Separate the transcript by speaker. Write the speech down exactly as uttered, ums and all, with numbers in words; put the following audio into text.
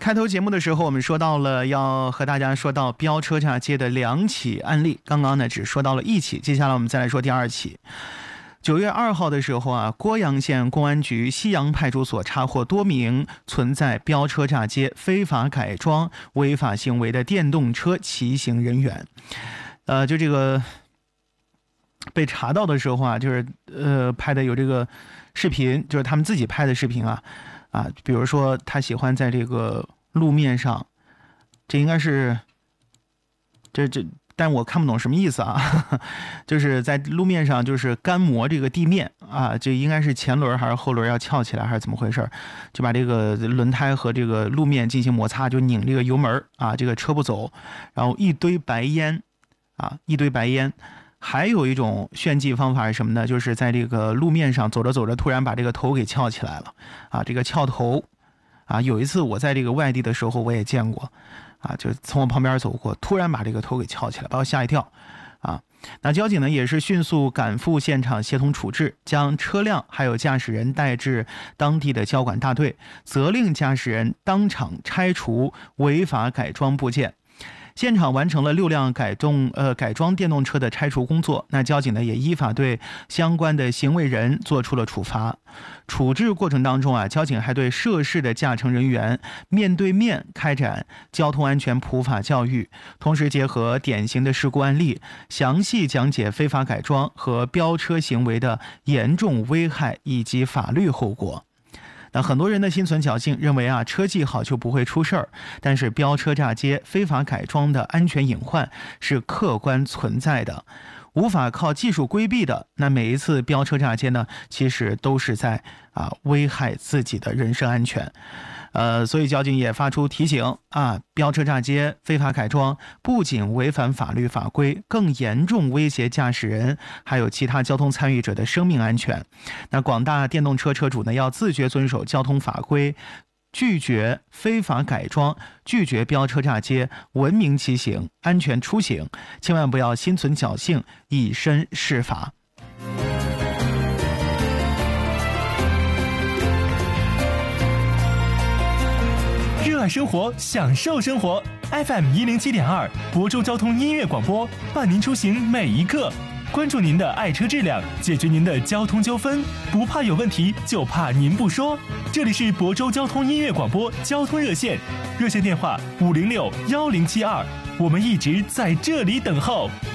Speaker 1: 开头节目的时候我们说到了要和大家说到飙车炸街的两起案例，刚刚呢只说到了一起，接下来我们再来说第二起。九月二号的时候啊，郭阳县公安局西阳派出所查获多名存在飙车炸街、非法改装、违法行为的电动车骑行人员。呃，就这个被查到的时候啊，就是呃拍的有这个视频，就是他们自己拍的视频啊啊，比如说他喜欢在这个路面上，这应该是这这。但我看不懂什么意思啊，就是在路面上就是干磨这个地面啊，这应该是前轮还是后轮要翘起来还是怎么回事，就把这个轮胎和这个路面进行摩擦，就拧这个油门啊，这个车不走，然后一堆白烟啊，一堆白烟。还有一种炫技方法是什么呢？就是在这个路面上走着走着，突然把这个头给翘起来了啊，这个翘头啊，有一次我在这个外地的时候我也见过。啊，就从我旁边走过，突然把这个头给翘起来，把我吓一跳啊！那交警呢也是迅速赶赴现场协同处置，将车辆还有驾驶人带至当地的交管大队，责令驾驶人当场拆除违法改装部件。现场完成了六辆改动呃改装电动车的拆除工作，那交警呢也依法对相关的行为人做出了处罚。处置过程当中啊，交警还对涉事的驾乘人员面对面开展交通安全普法教育，同时结合典型的事故案例，详细讲解非法改装和飙车行为的严重危害以及法律后果。那很多人的心存侥幸，认为啊车技好就不会出事儿，但是飙车炸街、非法改装的安全隐患是客观存在的，无法靠技术规避的。那每一次飙车炸街呢，其实都是在啊危害自己的人身安全。呃，所以交警也发出提醒啊，飙车炸街、非法改装不仅违反法律法规，更严重威胁驾驶人还有其他交通参与者的生命安全。那广大电动车车主呢，要自觉遵守交通法规，拒绝非法改装，拒绝飙车炸街，文明骑行，安全出行，千万不要心存侥幸，以身试法。
Speaker 2: 热爱生活，享受生活。F M 一零七点二，亳州交通音乐广播，伴您出行每一刻。关注您的爱车质量，解决您的交通纠纷，不怕有问题，就怕您不说。这里是亳州交通音乐广播交通热线，热线电话五零六幺零七二，我们一直在这里等候。